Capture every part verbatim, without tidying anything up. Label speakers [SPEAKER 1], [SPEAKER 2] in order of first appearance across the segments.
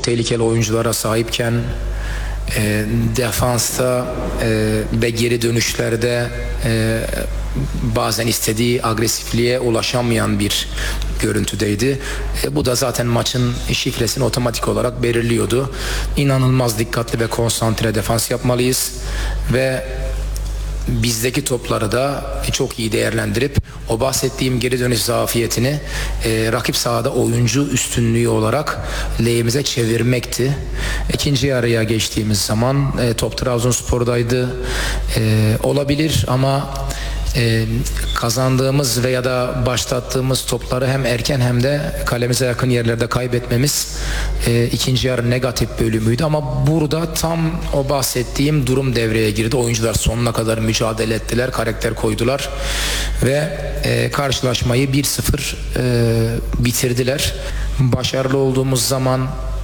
[SPEAKER 1] tehlikeli oyunculara sahipken e, defansta e, ve geri dönüşlerde e, bazen istediği agresifliğe ulaşamayan bir görüntüdeydi. E, bu da zaten maçın şifresini otomatik olarak belirliyordu. İnanılmaz dikkatli ve konsantre defans yapmalıyız ve bizdeki topları da çok iyi değerlendirip o bahsettiğim geri dönüş zafiyetini e, rakip sahada oyuncu üstünlüğü olarak lehimize çevirmekti. İkinci yarıya geçtiğimiz zaman e, top Trabzonspor'daydı. E, olabilir ama Ee, kazandığımız veya da başlattığımız topları hem erken hem de kalemize yakın yerlerde kaybetmemiz e, ikinci yarı negatif bölümüydü ama burada tam o bahsettiğim durum devreye girdi. Oyuncular sonuna kadar mücadele ettiler, karakter koydular ve e, karşılaşmayı bir sıfır e, bitirdiler. Başarılı olduğumuz zaman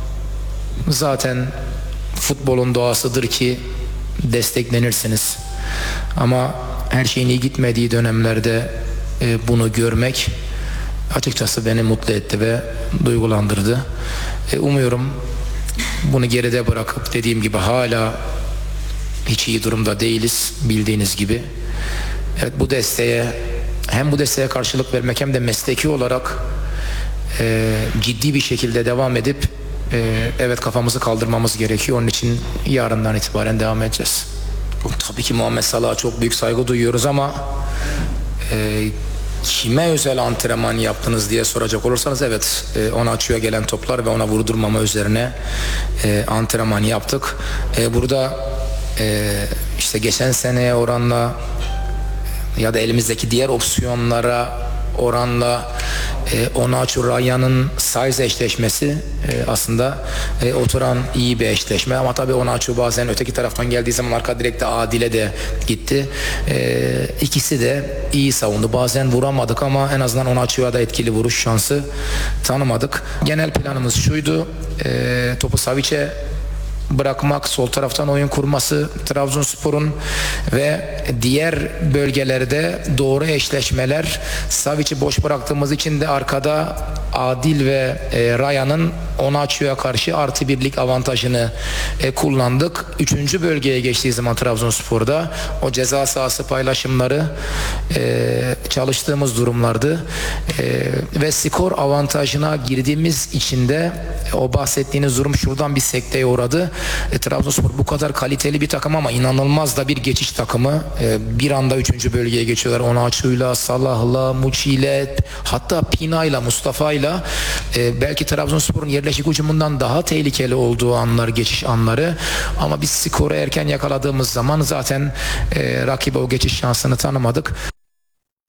[SPEAKER 1] zaten futbolun doğasıdır ki desteklenirsiniz ama her şeyin iyi gitmediği dönemlerde e, bunu görmek açıkçası beni mutlu etti ve duygulandırdı. E, umuyorum bunu geride bırakıp dediğim gibi hala hiç iyi durumda değiliz bildiğiniz gibi. Evet, bu desteğe hem bu desteğe karşılık vermek hem de mesleki olarak e, ciddi bir şekilde devam edip e, evet kafamızı kaldırmamız gerekiyor. Onun için yarından itibaren devam edeceğiz. Tabii ki Muhammed Salah'a çok büyük saygı duyuyoruz ama e, kime özel antrenman yaptınız diye soracak olursanız evet e, ona açığa gelen toplar ve ona vurdurmama üzerine e, antrenman yaptık. E, burada e, işte geçen seneye oranla ya da elimizdeki diğer opsiyonlara oranla e, Onaçu Raya'nın size eşleşmesi e, aslında e, oturan iyi bir eşleşme ama tabii Onaçu bazen öteki taraftan geldiği zaman arka direkte Adil'e de gitti. E, ikisi de iyi savundu. Bazen vuramadık ama en azından Onaçu'ya da etkili vuruş şansı tanımadık. Genel planımız şuydu: e, topu Savic'e bırakmak, sol taraftan oyun kurması Trabzonspor'un ve diğer bölgelerde doğru eşleşmeler. Savic'i boş bıraktığımız için de arkada Adil ve e, Raya'nın Onaçu'ya karşı artı birlik avantajını e, kullandık. Üçüncü bölgeye geçtiği zaman Trabzonspor'da o ceza sahası paylaşımları e, çalıştığımız durumlardı e, ve skor avantajına girdiğimiz için de o bahsettiğiniz durum şuradan bir sekteye uğradı. E, Trabzonspor bu kadar kaliteli bir takım ama inanılmaz da bir geçiş takımı. E, bir anda üçüncü bölgeye geçiyorlar. Onaçu'yla, Salah'la, Muçi'yle, hatta Pina'yla, Mustafa'yla e, belki Trabzonspor'un yerleşik hücumundan daha tehlikeli olduğu anlar, geçiş anları. Ama biz skoru erken yakaladığımız zaman zaten e, rakibe o geçiş şansını tanımadık.